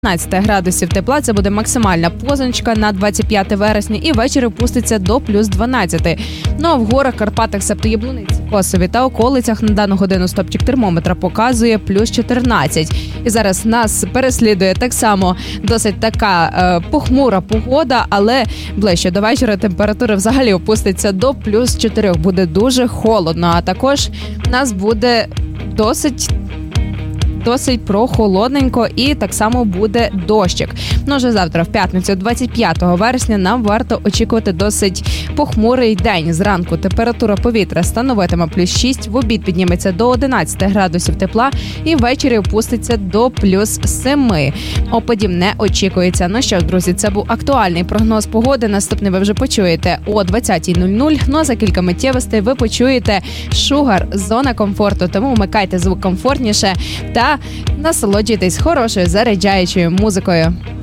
15 градусів тепла, це буде максимальна позначка на 25 вересня, і ввечері опуститься до плюс 12. Ну а в горах, Карпатах, Септояблуниці, Косові та околицях на дану годину стопчик термометра показує плюс 14. І зараз нас переслідує так само досить така похмура погода, але ближче до вечора температура взагалі опуститься до плюс 4. Буде дуже холодно, а також у нас буде досить прохолодненько і так само буде дощик. Ну, вже завтра, в п'ятницю, 25 вересня, нам варто очікувати досить похмурий день. Зранку температура повітря становитиме плюс 6, в обід підніметься до 11 градусів тепла і ввечері опуститься до плюс 7. Опадів не очікується. Ну що ж, друзі, це був актуальний прогноз погоди. Наступний ви вже почуєте о 20:00. Ну а за кілька миттєвостей ви почуєте Шугар, зона комфорту. Тому вмикайте звук комфортніше та насолоджуйтесь хорошою заряджаючою музикою.